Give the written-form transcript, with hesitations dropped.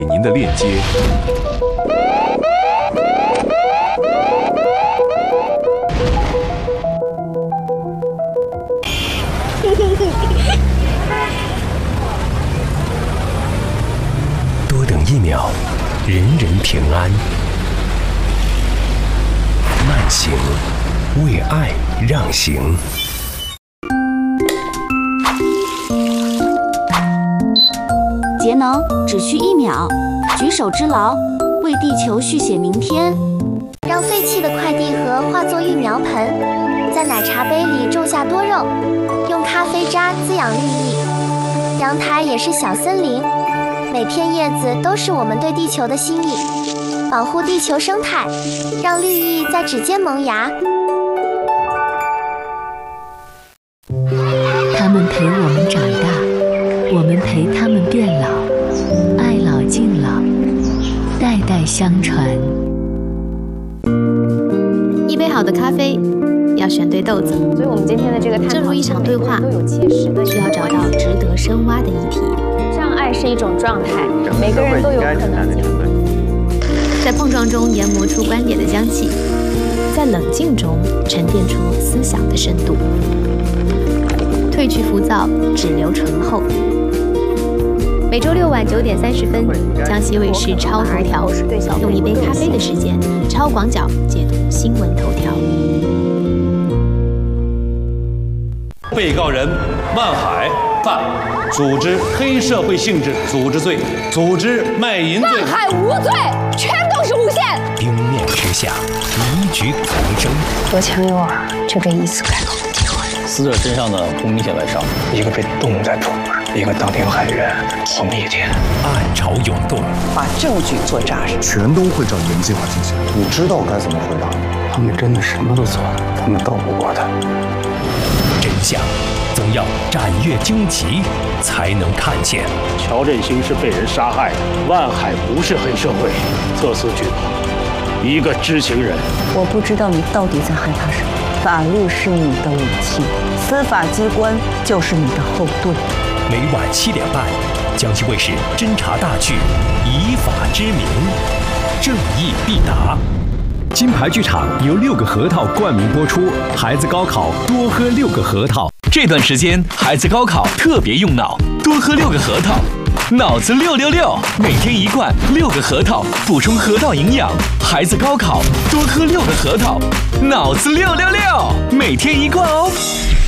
您的链接。 多等1秒，人人平安。慢行，为爱让行。 节能只需1秒，举手之劳，为地球续写明天。 让废弃的快递盒化作育苗盆，在奶茶杯里种下多肉，用咖啡渣滋养绿意。阳台也是小森林，每片叶子都是我们对地球的心意。保护地球生态，让绿意在指尖萌芽。 他们陪我们长大，我们陪他们变老，爱老敬老，代代相传。 一杯好的咖啡要选对豆子， 所以我们今天的这个探讨， 正如一场对话，需要找到值得深挖的议题。 障碍是一种状态，每个人都有可能在碰撞中研磨出观点的香气，在冷静中沉淀出思想的深度。褪去浮躁，只留醇厚。每周6晚9点30分，江西卫视超头条，用一杯咖啡的时间，超广角解读新闻头条。 被告人万海犯组织黑社会性质组织罪、组织卖淫罪。 万海无罪，全都是诬陷。 冰面之下，迷局丛生。 多强有耳，就这一次开口的机会。 死者身上的不明显外伤， 一个被冻在土门，一个当天海员黄一天。 暗潮涌动， 把证据做扎实， 全都会照原计划进行。 你知道该怎么回答？ 他们真的什么都做了，他们斗不过他。 真相总要斩阅荆棘才能看见。 乔振兴是被人杀害的，万海不是黑社会。特此举报，一个知情人。 我不知道你到底在害怕什么。法律是你的武器，司法机关就是你的后盾。 每晚7点半，江西卫视侦查大剧《以法之名》，正义必达。 金牌剧场由6个核桃冠名播出，孩子高考多喝6个核桃。 这段时间孩子高考特别用脑，多喝6个核桃，脑子666，每天1罐6个核桃，补充核桃营养。孩子高考多喝6个核桃，脑子666，每天1罐哦。